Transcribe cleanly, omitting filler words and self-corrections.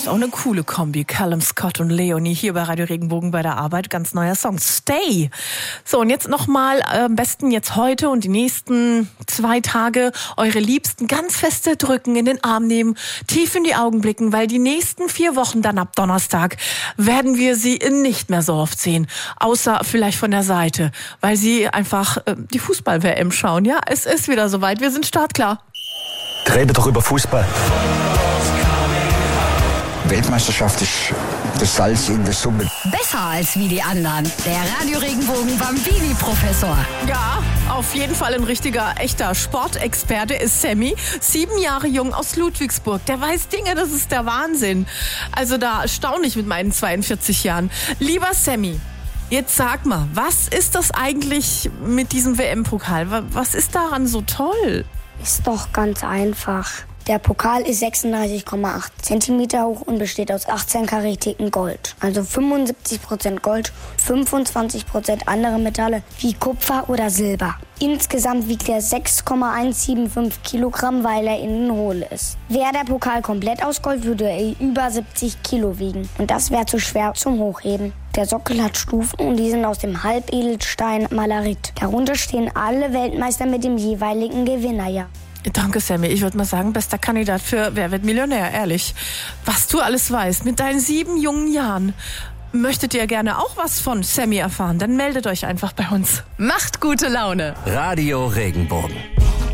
Ist auch eine coole Kombi. Callum Scott und Leonie hier bei Radio Regenbogen bei der Arbeit. Ganz neuer Song. Stay. So, und jetzt nochmal, am besten jetzt heute und die nächsten 2 Tage eure Liebsten ganz feste drücken, in den Arm nehmen, tief in die Augen blicken, weil die nächsten 4 Wochen dann ab Donnerstag werden wir sie nicht mehr so oft sehen. Außer vielleicht von der Seite, weil sie einfach die Fußball-WM schauen. Ja, es ist wieder soweit. Wir sind startklar. Rede doch über Fußball. Weltmeisterschaft ist das Salz in der Suppe. Besser als wie die anderen. Der Radio Regenbogen Bambini-Professor. Ja, auf jeden Fall ein richtiger, echter Sportexperte ist Sammy. 7 Jahre jung aus Ludwigsburg. Der weiß Dinge, das ist der Wahnsinn. Also da staune ich mit meinen 42 Jahren. Lieber Sammy, jetzt sag mal, was ist das eigentlich mit diesem WM-Pokal? Was ist daran so toll? Ist doch ganz einfach. Der Pokal ist 36,8 Zentimeter hoch und besteht aus 18 Karätiken Gold. Also 75% Gold, 25% andere Metalle wie Kupfer oder Silber. Insgesamt wiegt er 6,175 Kilogramm, weil er innen hohl ist. Wäre der Pokal komplett aus Gold, würde er über 70 Kilo wiegen. Und das wäre zu schwer zum Hochheben. Der Sockel hat Stufen und die sind aus dem Halbedelstein Malarit. Darunter stehen alle Weltmeister mit dem jeweiligen Gewinnerjahr. Danke, Sammy. Ich würde mal sagen, bester Kandidat für Wer wird Millionär, ehrlich. Was du alles weißt mit deinen 7 jungen Jahren. Möchtet ihr gerne auch was von Sammy erfahren? Dann meldet euch einfach bei uns. Macht gute Laune. Radio Regenbogen.